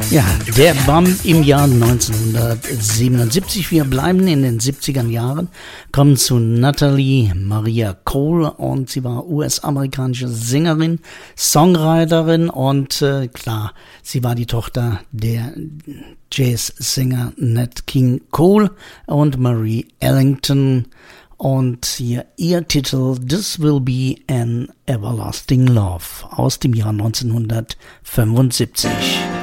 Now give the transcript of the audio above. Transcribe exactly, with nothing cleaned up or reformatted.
Ja, der Bump im Jahr neunzehnhundertsiebenundsiebzig. Wir bleiben in den siebziger Jahren, kommen zu Natalie Maria Cole und sie war U S-amerikanische Sängerin, Songwriterin und äh, klar, sie war die Tochter der Jazzsänger Nat King Cole und Marie Ellington und hier ihr Titel This Will Be an Everlasting Love aus dem Jahr neunzehnhundertfünfundsiebzig.